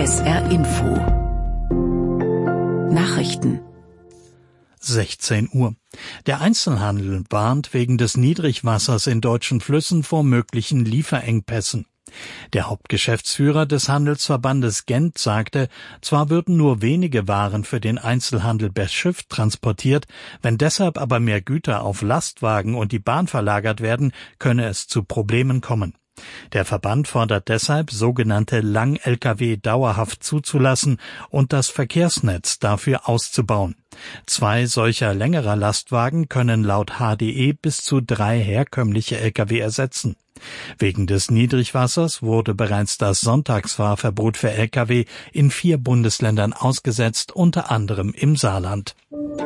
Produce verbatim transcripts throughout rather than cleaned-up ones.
S R Info Nachrichten sechzehn Uhr. Der Einzelhandel warnt wegen des Niedrigwassers in deutschen Flüssen vor möglichen Lieferengpässen. Der Hauptgeschäftsführer des Handelsverbandes Gent sagte, zwar würden nur wenige Waren für den Einzelhandel per Schiff transportiert, wenn deshalb aber mehr Güter auf Lastwagen und die Bahn verlagert werden, könne es zu Problemen kommen. Der Verband fordert deshalb, sogenannte Lang-L K W dauerhaft zuzulassen und das Verkehrsnetz dafür auszubauen. Zwei solcher längerer Lastwagen können laut H D E bis zu drei herkömmliche L K W ersetzen. Wegen des Niedrigwassers wurde bereits das Sonntagsfahrverbot für L K W in vier Bundesländern ausgesetzt, unter anderem im Saarland.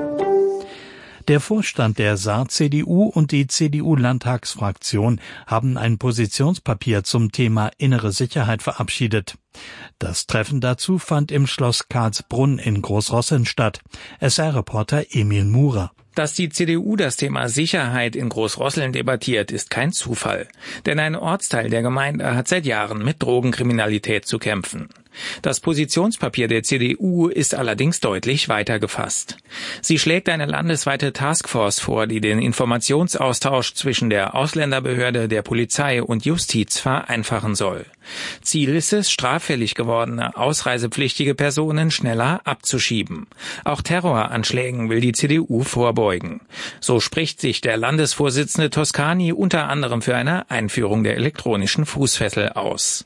Der Vorstand der Saar-C D U und die C D U-Landtagsfraktion haben ein Positionspapier zum Thema innere Sicherheit verabschiedet. Das Treffen dazu fand im Schloss Karlsbrunn in Großrosseln statt. S R-Reporter Emil Murer. Dass die C D U das Thema Sicherheit in Großrosseln debattiert, ist kein Zufall. Denn ein Ortsteil der Gemeinde hat seit Jahren mit Drogenkriminalität zu kämpfen. Das Positionspapier der C D U ist allerdings deutlich weiter gefasst. Sie schlägt eine landesweite Taskforce vor, die den Informationsaustausch zwischen der Ausländerbehörde, der Polizei und Justiz vereinfachen soll. Ziel ist es, straffällig gewordene, ausreisepflichtige Personen schneller abzuschieben. Auch Terroranschlägen will die C D U vorbeugen. So spricht sich der Landesvorsitzende Toscani unter anderem für eine Einführung der elektronischen Fußfessel aus.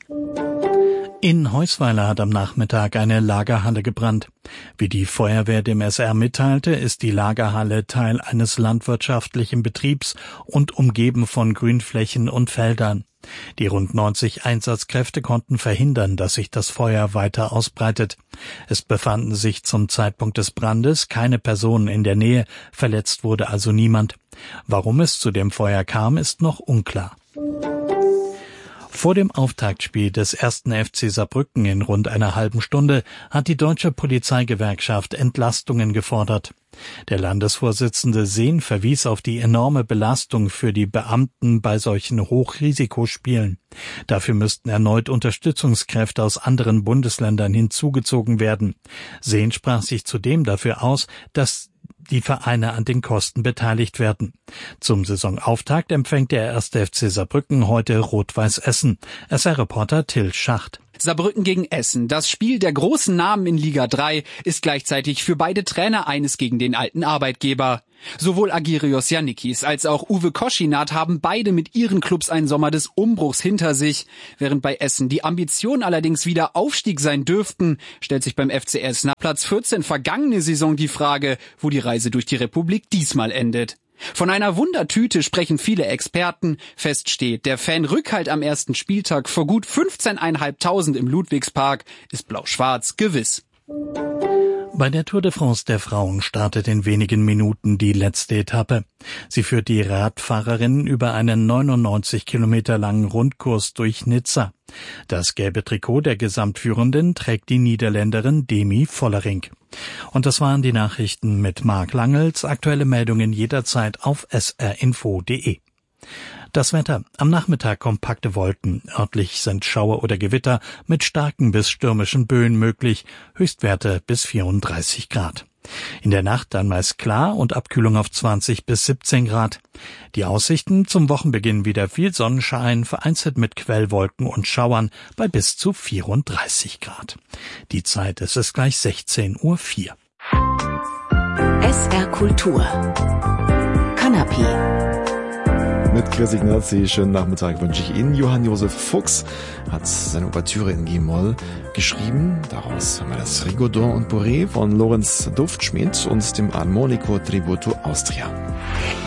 In Heusweiler hat am Nachmittag eine Lagerhalle gebrannt. Wie die Feuerwehr dem S R mitteilte, ist die Lagerhalle Teil eines landwirtschaftlichen Betriebs und umgeben von Grünflächen und Feldern. Die rund neunzig Einsatzkräfte konnten verhindern, dass sich das Feuer weiter ausbreitet. Es befanden sich zum Zeitpunkt des Brandes keine Personen in der Nähe, verletzt wurde also niemand. Warum es zu dem Feuer kam, ist noch unklar. Vor dem Auftaktspiel des ersten F C Saarbrücken in rund einer halben Stunde hat die Deutsche Polizeigewerkschaft Entlastungen gefordert. Der Landesvorsitzende Sehn verwies auf die enorme Belastung für die Beamten bei solchen Hochrisikospielen. Dafür müssten erneut Unterstützungskräfte aus anderen Bundesländern hinzugezogen werden. Sehn sprach sich zudem dafür aus, dass die Vereine an den Kosten beteiligt werden. Zum Saisonauftakt empfängt der erste F C Saarbrücken heute Rot-Weiß Essen. S R-Reporter Till Schacht. Saarbrücken gegen Essen. Das Spiel der großen Namen in Liga drei ist gleichzeitig für beide Trainer eines gegen den alten Arbeitgeber. Sowohl Agirios Yannikis als auch Uwe Koschinat haben beide mit ihren Clubs einen Sommer des Umbruchs hinter sich. Während bei Essen die Ambitionen allerdings wieder Aufstieg sein dürften, stellt sich beim F C Essen nach Platz vierzehn vergangene Saison die Frage, wo die Reise durch die Republik diesmal endet. Von einer Wundertüte sprechen viele Experten. Fest steht, der Fan-Rückhalt am ersten Spieltag vor gut fünfzehntausendfünfhundert im Ludwigspark ist blau-schwarz gewiss. Bei der Tour de France der Frauen startet in wenigen Minuten die letzte Etappe. Sie führt die Radfahrerinnen über einen neunundneunzig Kilometer langen Rundkurs durch Nizza. Das gelbe Trikot der Gesamtführenden trägt die Niederländerin Demi Vollering. Und das waren die Nachrichten mit Marc Langels. Aktuelle Meldungen jederzeit auf s r info punkt d e. Das Wetter. Am Nachmittag kompakte Wolken. Örtlich sind Schauer oder Gewitter mit starken bis stürmischen Böen möglich. Höchstwerte bis vierunddreißig Grad. In der Nacht dann meist klar und Abkühlung auf zwanzig bis siebzehn Grad. Die Aussichten zum Wochenbeginn wieder viel Sonnenschein, vereinzelt mit Quellwolken und Schauern bei bis zu vierunddreißig Grad. Die Zeit ist es gleich sechzehn Uhr vier. S R Kultur Kanapé. Mit Chris Ignazi, schönen Nachmittag wünsche ich Ihnen. Johann Josef Fuchs hat seine Ouvertüre in G-Moll geschrieben. Daraus haben wir das Rigaudon und Bourrée von Lorenz Duftschmidt und dem Armonico Tributo Austria.